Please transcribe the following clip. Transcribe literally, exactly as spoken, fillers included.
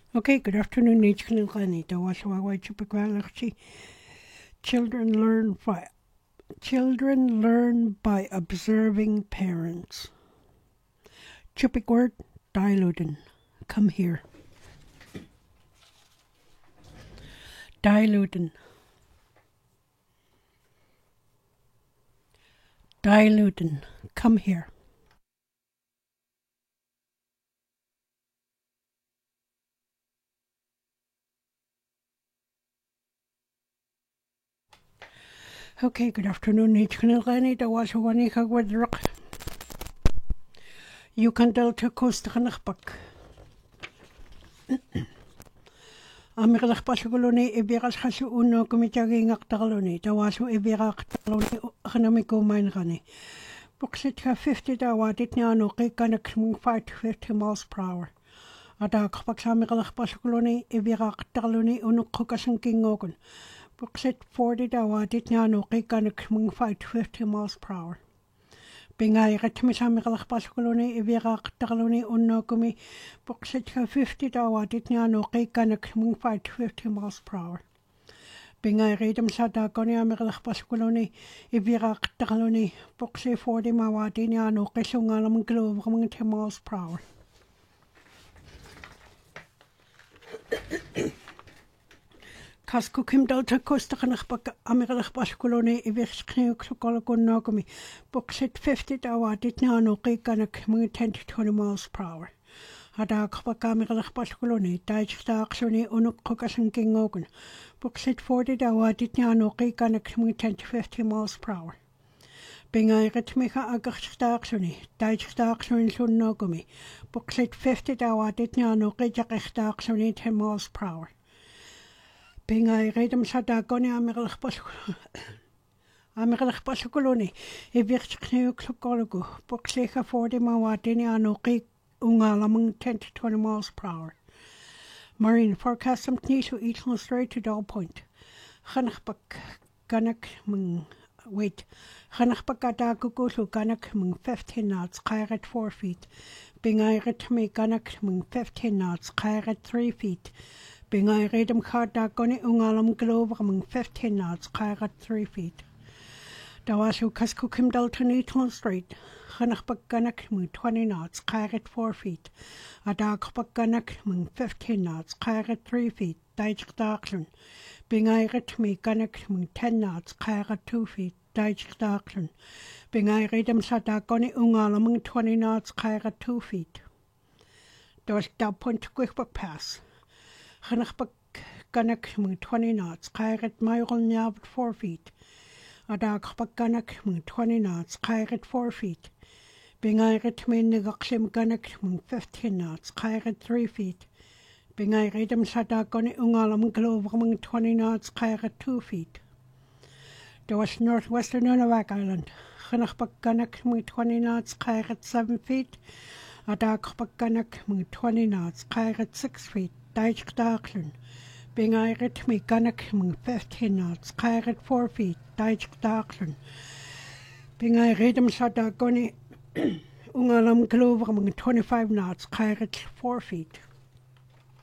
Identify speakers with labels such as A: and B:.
A: Okay, good afternoon, Nichkanilani. Dawasawawai Chupakwalarchi. Children learn by children learn by observing parents. Chupik word, Dilutin. Come here. Dilutin. Dilutin. Come here. Okay, good afternoon, Nichkanilani. Dawasawani Kagwadrak. You can delta coast Hanakpak. Amirlach Pasagoloni, Ibiras Hasu Uno, Comitaging Actaloni, Dawasu Ibirak Taloni, Hanamiko Mainrani. Bookset have fifty dawa dit nyano Rikanak fight fifty miles per hour. Ada Kapaxamirlach Pasagoloni, Ibirak Taloni, Unukokasan King Ogun. Bookset forty dawa dit nyano Rikanak fight fifty miles per hour. Bingay Retmisamirlach Pasagoloni, Ibirak Taloni, Unokumi. Bookset have fifty dawa dit nyano Rikanak fight fifty miles per hour. Bingay redem sada goni amirlach paskuloni ibirak taloni boxe forty mawadi nyano kesungalam glove among ten miles per hour. Kasku kim delta costa kanach bak amirlach paskuloni ibix kniu klukolagun nogami boxe fifty dawadi nyano kikanak among ten to twenty miles per hour. Ada Kapakamilach Pascoloni, Dajta Axoni, Unukokasan King Ogun. Bookset forty dawa ditnyano Rikanak ten to fifty miles per hour. Bingay Retmika Agachta Axoni, Dajta Axoni Sunogumi. Bookset fifty dawa ditnyano Rijakta Axoni ten miles per hour. Bingay Redam Sadagoni Amirlach Pascoloni. Amirlach Pascoloni, Ibirchknu Klukologu. Bookseha forty mawadiniano Rik. Ungalamang ten to twenty miles per hour. Marine forecast some to each straight to Doll Point. Hanachbak Ganak Mung wait. Hanachbak Adagugusu Ganak Mung fifteen knots, Kair at four feet. Bingairet me Ganak Mung fifteen knots, Kair at three feet. Bingairedum Kardagoni Ungalam Glover Mung fifteen knots, Kair at three feet. Dawasu Kaskukim Dalton Eaton Strait. Hanachbaganak Mung twenty knots, Kair at four feet. Adakbaganak Mung fifteen knots, Kair at three feet. Dijkdaklun. Bingairet me Ganak Mung ten knots, Kair at two feet. Dijkdaklun. Bingairedam Sadagoni Ungala Mung twenty knots, Kair at two feet. Dosh Dow Point Quickbuck Pass. Hanachbaganak Mung twenty knots, Kair at Myron Nyab at four feet. Adakbaganak Mung twenty knots, Kair at four feet. Bingairet me Nigaksim Ganak Mung fifteen knots, Kair at three feet. Bingairedam Sadagoni Ungalam Glover Mung twenty knots, Kair at two feet. There was northwestern Nunavak Island. Hanachbaganak Mung twenty knots, Kair at seven feet. Adakbaganak Mung twenty knots, Kair at six feet. Dijkdaklun. Bingairet me Ganak Mung fifteen knots, Kair at four feet. Dijkdaklun. Bingairedam Sadagoni Ungalam Glover Mung twenty-five knots, Kair at four feet.